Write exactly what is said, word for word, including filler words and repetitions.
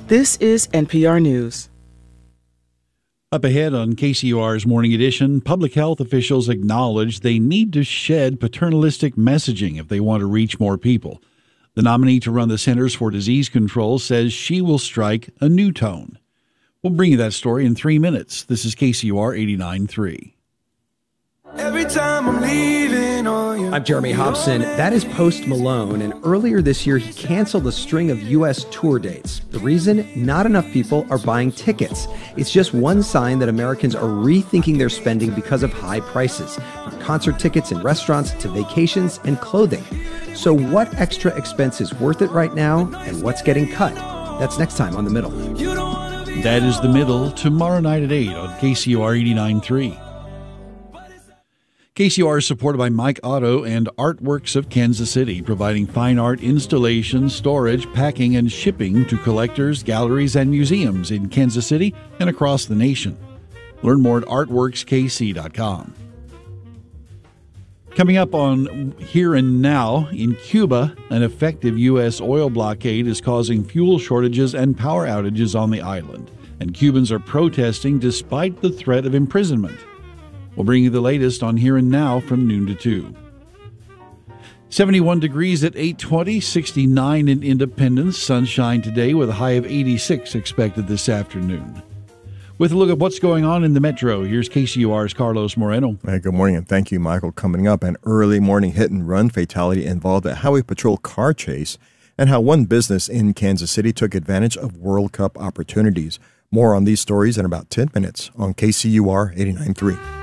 This is N P R News. Up ahead on K C U R's Morning Edition, public health officials acknowledge they need to shed paternalistic messaging if they want to reach more people. The nominee to run the Centers for Disease Control says she will strike a new tone. We'll bring you that story in three minutes. This is K C U R eighty-nine point three. Every time I'm leaving on you. I'm Jeremy Hobson. That is Post Malone, and earlier this year he canceled a string of U S tour dates. The reason? Not enough people are buying tickets. It's just one sign that Americans are rethinking their spending because of high prices, from concert tickets and restaurants to vacations and clothing. So what extra expense is worth it right now, and what's getting cut? That's next time on The Middle. That is The Middle, tomorrow night at eight on K C U R eighty-nine point three. K C U R is supported by Mike Otto and Artworks of Kansas City, providing fine art installation, storage, packing, and shipping to collectors, galleries, and museums in Kansas City and across the nation. Learn more at artworks k c dot com. Coming up on Here and Now, in Cuba, an effective U S oil blockade is causing fuel shortages and power outages on the island, and Cubans are protesting despite the threat of imprisonment. We'll bring you the latest on Here and Now from noon to two. seventy-one degrees at eight twenty, sixty-nine in Independence. Sunshine today with a high of eighty-six expected this afternoon. With a look at what's going on in the metro, here's K C U R's Carlos Moreno. Hey, good morning, and thank you, Michael. Coming up, an early morning hit-and-run fatality involved a Highway Patrol car chase, and how one business in Kansas City took advantage of World Cup opportunities. More on these stories in about ten minutes on K C U R eighty-nine point three.